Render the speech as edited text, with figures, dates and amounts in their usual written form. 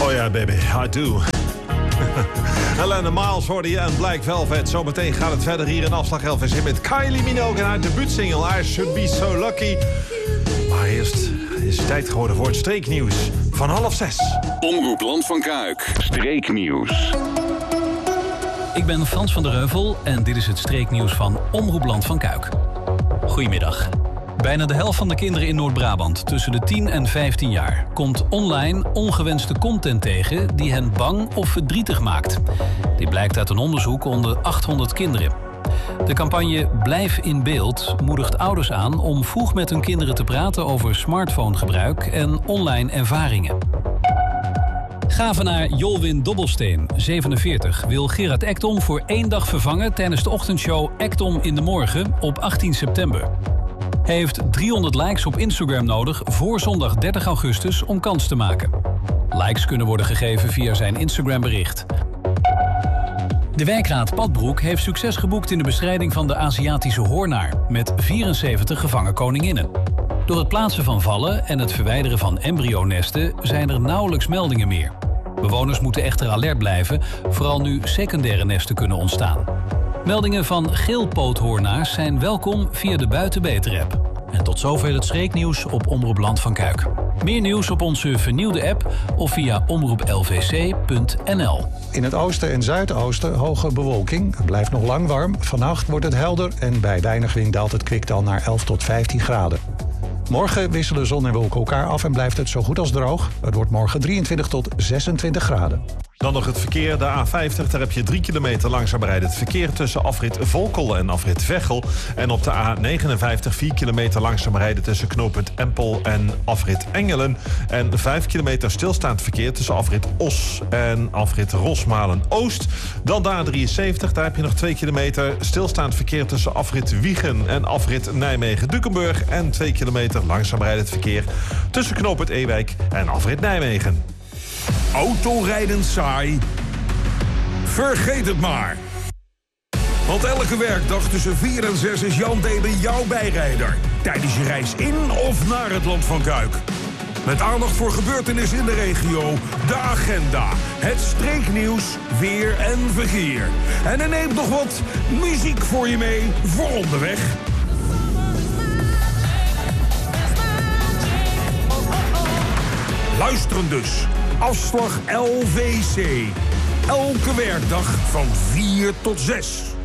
Oh ja, baby, I do. Helena Miles hoorde je en Black Velvet. Zometeen gaat het verder hier in Afslag LVC met Kylie Minogue en haar debuutsingle I Should Be So Lucky. Maar eerst is het tijd geworden voor het streeknieuws van 5:30. Omroep Land van Kuik, streeknieuws. Ik ben Frans van der Heuvel en dit is het streeknieuws van Omroep Land van Kuik. Goedemiddag. Bijna de helft van de kinderen in Noord-Brabant tussen de 10 en 15 jaar... komt online ongewenste content tegen die hen bang of verdrietig maakt. Dit blijkt uit een onderzoek onder 800 kinderen. De campagne Blijf in Beeld moedigt ouders aan om vroeg met hun kinderen te praten over smartphonegebruik en online ervaringen. Gavenaar Jolwin Dobbelsteen, 47, wil Gerard Ekdom voor 1 dag vervangen tijdens de ochtendshow Ekdom in de Morgen op 18 september. Hij heeft 300 likes op Instagram nodig voor zondag 30 augustus om kans te maken. Likes kunnen worden gegeven via zijn Instagram-bericht. De wijkraad Padbroek heeft succes geboekt in de bestrijding van de Aziatische hoornaar met 74 gevangen koninginnen. Door het plaatsen van vallen en het verwijderen van embryonesten zijn er nauwelijks meldingen meer. Bewoners moeten echter alert blijven, vooral nu secundaire nesten kunnen ontstaan. Meldingen van geelpoothoornaars zijn welkom via de Buiten Beter app. En tot zover het streeknieuws op Omroep Land van Kuik. Meer nieuws op onze vernieuwde app of via omroeplvc.nl. In het oosten en zuidoosten hoge bewolking. Het blijft nog lang warm. Vannacht wordt het helder en bij weinig wind daalt het kwiktal naar 11 tot 15 graden. Morgen wisselen zon en wolken elkaar af en blijft het zo goed als droog. Het wordt morgen 23 tot 26 graden. Dan nog het verkeer, de A50, daar heb je 3 kilometer langzaam rijden. Het verkeer tussen afrit Volkel en afrit Veghel. En op de A59 4 kilometer langzaam rijden tussen knooppunt Empel en afrit Engelen. En 5 kilometer stilstaand verkeer tussen afrit Os en afrit Rosmalen-Oost. Dan de A73, daar heb je nog 2 kilometer stilstaand verkeer tussen afrit Wiegen en afrit Nijmegen-Dukenburg. En 2 kilometer langzaam rijdend verkeer tussen knooppunt Ewijk en afrit Nijmegen. Autorijden saai? Vergeet het maar. Want elke werkdag tussen 4 en 6 is Jan Delen jouw bijrijder. Tijdens je reis in of naar het Land van Kuik. Met aandacht voor gebeurtenissen in de regio, de agenda, het streeknieuws, weer en verkeer. En hij neemt nog wat muziek voor je mee voor onderweg. Luisteren dus. Afslag LVC. Elke werkdag van 4 tot 6.